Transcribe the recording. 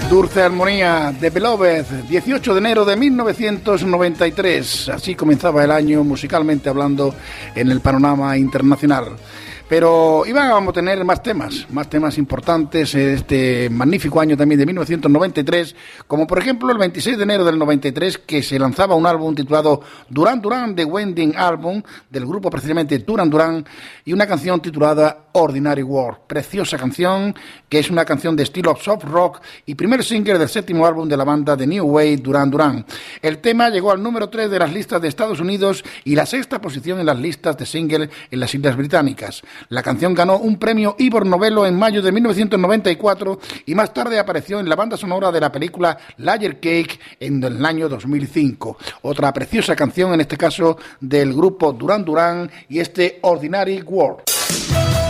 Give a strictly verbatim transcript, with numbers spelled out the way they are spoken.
Dulce Armonía de Beloved, dieciocho de enero de mil novecientos noventa y tres. Así comenzaba el año musicalmente hablando en el panorama internacional. Pero íbamos a tener más temas, más temas importantes en este magnífico año también de mil novecientos noventa y tres, como por ejemplo el veintiséis de enero del noventa y tres, que se lanzaba un álbum titulado Duran Duran, The Wedding Album, del grupo precisamente Duran Duran, y una canción titulada Ordinary World. Preciosa canción, que es una canción de estilo soft rock y primer single del séptimo álbum de la banda de New Wave, Duran Duran. El tema llegó al número tres de las listas de Estados Unidos y la sexta posición en las listas de single en las Islas Británicas. La canción ganó un premio Ivor Novello en mayo de mil novecientos noventa y cuatro y más tarde apareció en la banda sonora de la película Layer Cake en el año dos mil cinco. Otra preciosa canción, en este caso del grupo Duran Duran, y este Ordinary World.